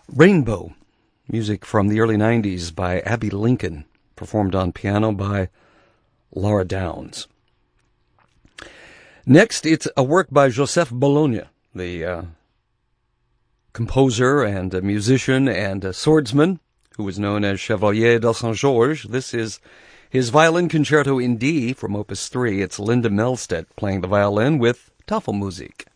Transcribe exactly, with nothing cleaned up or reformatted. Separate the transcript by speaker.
Speaker 1: Rainbow, music from the early nineties by Abbey Lincoln, performed on piano by Laura Downs. Next, it's a work by Joseph Bologna, the uh, composer and a musician and a swordsman who was known as Chevalier de Saint-Georges. This is his violin concerto in D from Opus three. It's Linda Melstedt playing the violin with Tafelmusik.